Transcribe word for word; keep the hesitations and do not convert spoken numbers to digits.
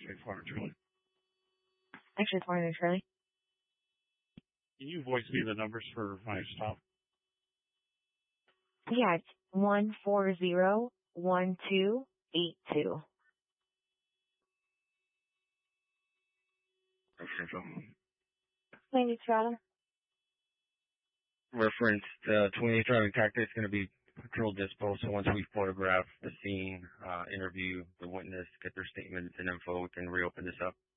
X-ray four, Charlie. X-ray four, Charlie. Can you voice me the numbers for my stop? Yeah, it's one four zero one two eight two. Central. Thank you, Reference uh, twenty-eight driving tactics going to be patrol dispo. So once we photograph the scene, uh, interview the witness, get their statements and info, we can reopen this up.